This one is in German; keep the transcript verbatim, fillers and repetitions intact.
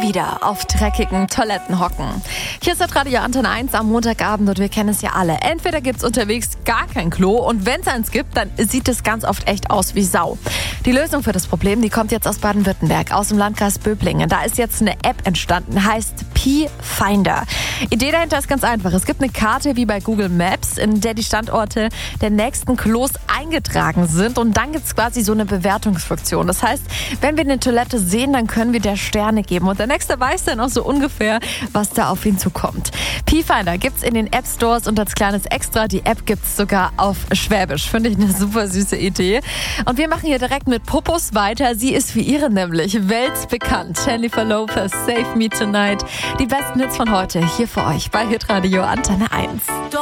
wieder auf dreckigen Toiletten hocken. Hier ist das Radio Antenne eins am Montagabend und wir kennen es ja alle. Entweder gibt es unterwegs gar kein Klo und wenn es eins gibt, dann sieht es ganz oft echt aus wie Sau. Die Lösung für das Problem, die kommt jetzt aus Baden-Württemberg, aus dem Landkreis Böblingen. Da ist jetzt eine App entstanden, heißt P-Finder. Idee dahinter ist ganz einfach. Es gibt eine Karte wie bei Google Maps, in der die Standorte der nächsten Klos eingetragen sind und dann gibt es quasi so eine Bewertungsfunktion. Das heißt, wenn wir eine Toilette sehen, dann können wir der Sterne geben und der Nächste weiß dann auch so ungefähr, was da auf ihn zukommt. P-Finder gibt's in den App Stores und als kleines Extra, die App gibt's sogar auf Schwäbisch. Finde ich eine super süße Idee. Und wir machen hier direkt mit Popos weiter. Sie ist wie ihre nämlich weltbekannt. Jennifer Lopez, Save Me Tonight. Die besten Hits von heute hier für euch bei Hitradio Antenne eins.